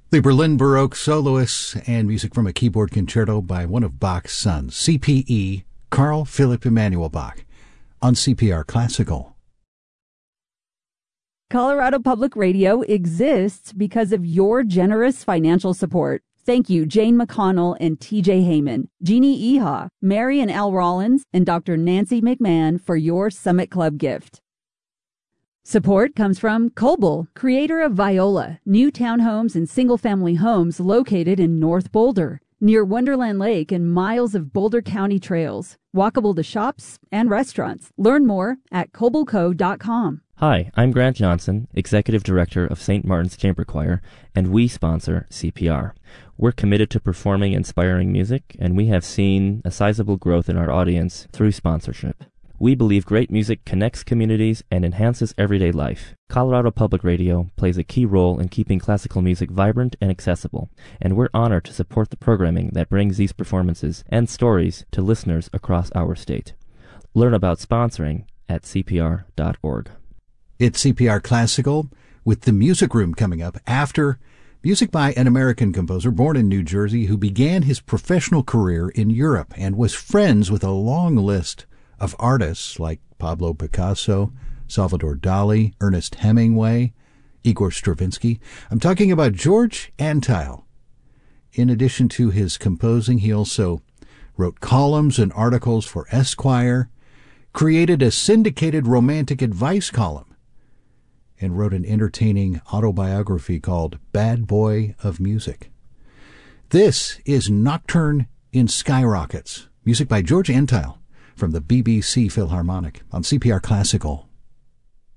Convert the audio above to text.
The Berlin Baroque soloists and music from a keyboard concerto by one of Bach's sons, CPE, Carl Philipp Emanuel Bach, on CPR Classical. Colorado Public Radio exists because of your generous financial support. Thank you, Jane McConnell and TJ Heyman, Jeannie Eha, Mary and Al Rollins, and Dr. Nancy McMahon for your Summit Club gift. Support comes from Coble, creator of Viola, new townhomes and single-family homes located in North Boulder, near Wonderland Lake and miles of Boulder County trails, walkable to shops and restaurants. Learn more at cobleco.com. Hi, I'm Grant Johnson, Executive Director of St. Martin's Chamber Choir, and we sponsor CPR. We're committed to performing inspiring music, and we have seen a sizable growth in our audience through sponsorship. We believe great music connects communities and enhances everyday life. Colorado Public Radio plays a key role in keeping classical music vibrant and accessible, and we're honored to support the programming that brings these performances and stories to listeners across our state. Learn about sponsoring at cpr.org. It's CPR Classical with the Music Room coming up after music by an American composer born in New Jersey who began his professional career in Europe and was friends with a long list of artists like Pablo Picasso, Salvador Dali, Ernest Hemingway, Igor Stravinsky. I'm talking about George Antheil. In addition to his composing, he also wrote columns and articles for Esquire, created a syndicated romantic advice column, and wrote an entertaining autobiography called Bad Boy of Music. This is Nocturne in Skyrockets, music by George Antheil from the BBC Philharmonic on CPR Classical.